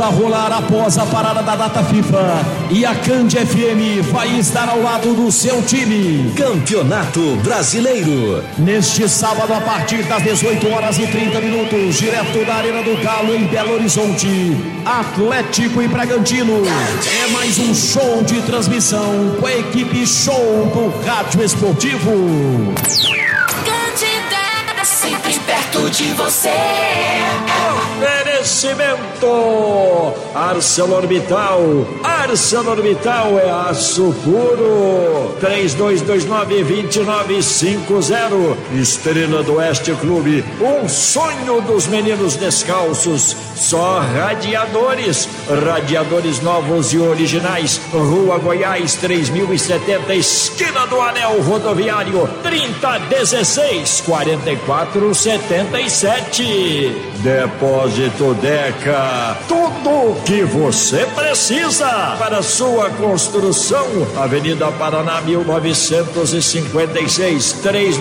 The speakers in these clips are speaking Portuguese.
volta a rolar após a parada da data FIFA e a Cand FM vai estar ao lado do seu time. Campeonato Brasileiro. Neste sábado, a partir das 18h30, direto da Arena do Galo, em Belo Horizonte, Atlético e Bragantino. É mais um show de transmissão com a equipe Show do Rádio Esportivo. Candidata, sempre perto de você. Oferecimento ArcelorMittal. ArcelorMittal é aço puro. 3229-2950. Estrela do Oeste Clube, um sonho dos meninos descalços. Só radiadores novos e originais. Rua Goiás 3070, esquina do Anel Rodoviário, 3016-4477. Depósito Deca, tudo o que você precisa para sua construção. Avenida Paraná 1956,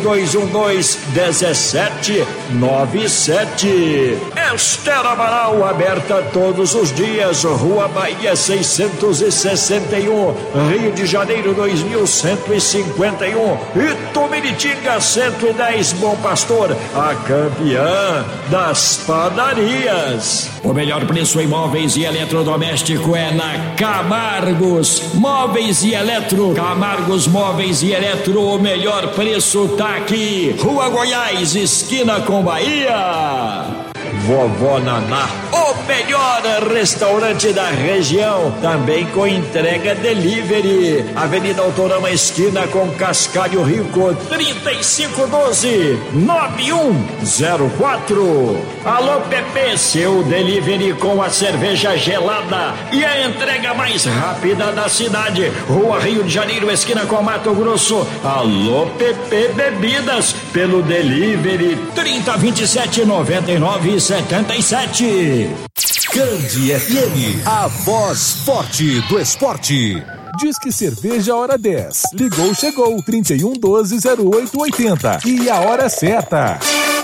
3212-1797. Esther Amaral, aberta todos os dias. Rua Bahia 661, Rio de Janeiro 2151. Itumiritinga 110, Bom Pastor, a campeã das padarias. O melhor preço em móveis e eletrodoméstico é na Camargos Móveis e Eletro. Camargos Móveis e Eletro, o melhor preço tá aqui. Rua Goiás, esquina com Bahia. Vovó Naná, o melhor restaurante da região, também com entrega delivery. Avenida Autorama, esquina com Cascalho Rico, 3512-9104. Alô Pepe, seu delivery com a cerveja gelada e a entrega mais rápida da cidade. Rua Rio de Janeiro, esquina com Mato Grosso. Alô Pepe Bebidas, pelo delivery 3027-9977. Cand FM, a voz forte do esporte. Disque Cerveja Hora 10. Ligou, chegou, 3112-0880. E a hora certa.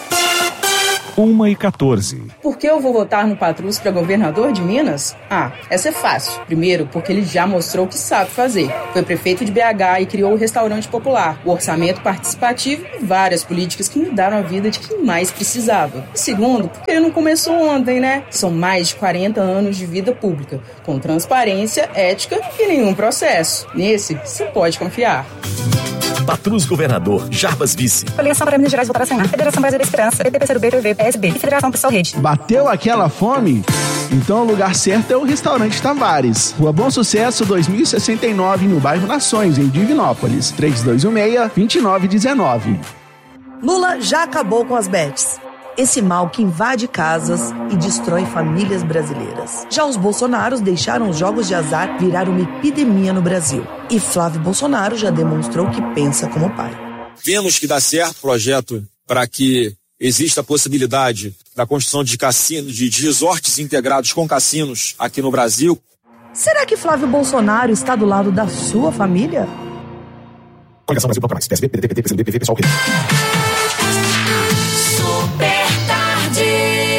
1h14. Por que eu vou votar no Patrus para governador de Minas? Essa é fácil. Primeiro, porque ele já mostrou o que sabe fazer. Foi prefeito de BH e criou o Restaurante Popular, o orçamento participativo e várias políticas que mudaram a vida de quem mais precisava. E segundo, porque ele não começou ontem, né? São mais de 40 anos de vida pública, com transparência, ética e nenhum processo. Nesse, você pode confiar. Patrus Governador, Jarbas Vice. Coligação para Minas Gerais votar sem Federação Brasileira da Esperança, PP, PCdoB, PV, PSB e Federação Pessoal Rede. Bateu aquela fome? Então o lugar certo é o Restaurante Tavares. Rua Bom Sucesso 2069, no bairro Nações, em Divinópolis. 3216-2919. Lula já acabou com as bets. Esse mal que invade casas e destrói famílias brasileiras. Já os Bolsonaros deixaram os jogos de azar virar uma epidemia no Brasil. E Flávio Bolsonaro já demonstrou que pensa como pai. Vemos que dá certo o projeto para que exista a possibilidade da construção de cassinos, de resorts integrados com cassinos aqui no Brasil. Será que Flávio Bolsonaro está do lado da sua família? Coligação Brasil Popular, PSB, PDT, PT, PCdoB, PV, Pessoal Rede. Super tarde.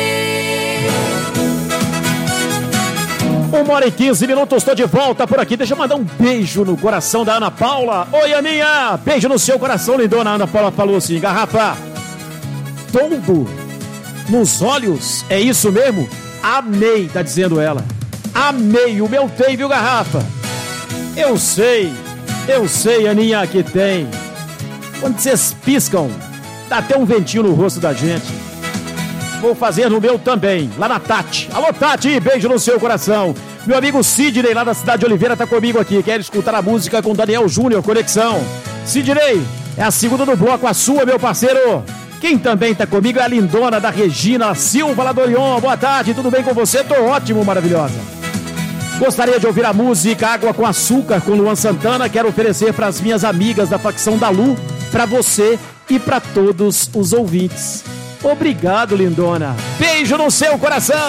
1h15, estou de volta por aqui. Deixa eu mandar um beijo no coração da Ana Paula. Oi, Aninha, beijo no seu coração, lindona. Ana Paula falou assim: garrafa, tombo nos olhos, é isso mesmo? Amei, tá dizendo ela. Amei, o meu tem, viu, garrafa? Eu sei, Aninha, que tem. Quando vocês piscam, dá até um ventinho no rosto da gente. Vou fazer no meu também, lá na Tati. Alô, Tati, beijo no seu coração. Meu amigo Sidney, lá da cidade de Oliveira, tá comigo aqui. Quer escutar a música com Daniel Júnior, Conexão. Sidney, é a segunda do bloco, a sua, meu parceiro. Quem também tá comigo é a lindona da Regina Silva, lá do Orion. Boa tarde, tudo bem com você? Tô ótimo, maravilhosa. Gostaria de ouvir a música Água com Açúcar, com Luan Santana. Quero oferecer para as minhas amigas da facção da Lu, para você e para todos os ouvintes. Obrigado, lindona. Beijo no seu coração.